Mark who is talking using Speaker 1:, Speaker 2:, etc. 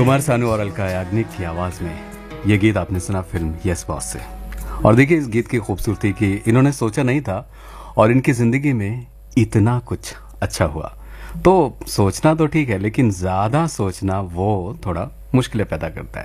Speaker 1: कुमार सानू और अलका याग्निक की आवाज में ये गीत आपने सुना फिल्म यस बॉस से। और देखिए इस गीत की खूबसूरती कि इन्होंने सोचा नहीं था और इनकी जिंदगी में इतना कुछ अच्छा हुआ। तो सोचना तो ठीक है, लेकिन ज्यादा सोचना वो थोड़ा मुश्किलें पैदा करता है।